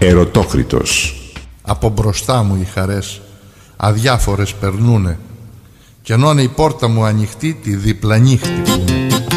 Ερωτόκριτος. Από μπροστά μου οι χαρές αδιάφορες περνούνε, κι ενώ είναι η πόρτα μου ανοιχτή, τη διπλανή χτυπούνε.